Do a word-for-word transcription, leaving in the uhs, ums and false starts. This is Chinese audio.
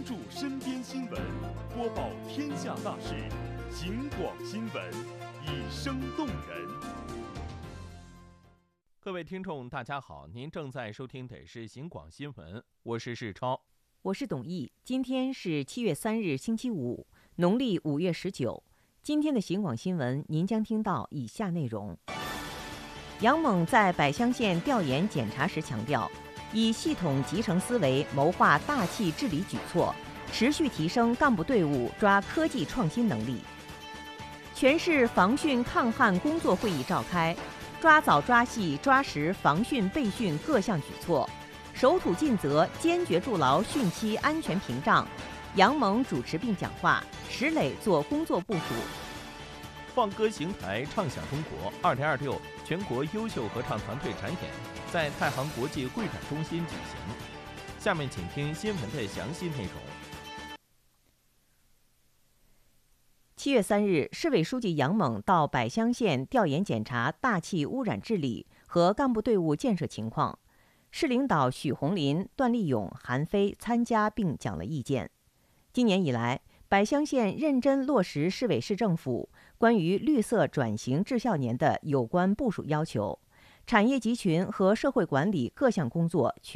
关注身边新闻，播报天下大事，警广新闻，以声动人。 各位听众大家好，您正在收听的是警广新闻，我是世超， 我是董毅。今天是七月三日星期五，农历五月十九。今天的警广新闻您将听到以下内容。杨猛在百乡县调研检查时强调，以系统集成思维谋划大气治理举措，持续提升干部队伍抓科技创新能力。全市防汛抗旱工作会议召开，抓早抓细抓实防汛备汛各项举措，守土尽责，坚决筑牢汛期安全屏障。杨猛主持并讲话，石磊做工作部署。 放歌行台唱响中国二零二六全国优秀合唱团队展演在太行国际会展中心举行。下面请听新闻的详细内容。 七月三日，市委书记杨猛到百乡县调研检查大气污染治理和干部队伍建设情况。市领导许红林、段立勇、韩飞参加并讲了意见。今年以来，百乡县认真落实市委市政府关于绿色转型治校年的有关部署要求，产业集群和社会管理各项工作